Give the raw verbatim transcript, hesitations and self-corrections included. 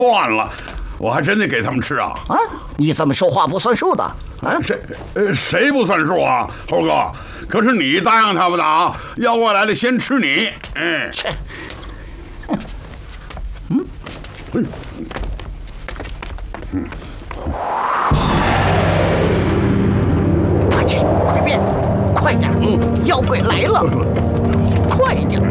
断了，我还真得给他们吃啊！ 啊，你怎么说话不算数的？啊， 谁呃谁不算数啊，猴哥？可是你答应他们的啊，要过来的先吃你。嗯， 切， 嗯，嗯，嗯， 阿切，快变，快点！嗯，妖怪来了，快点！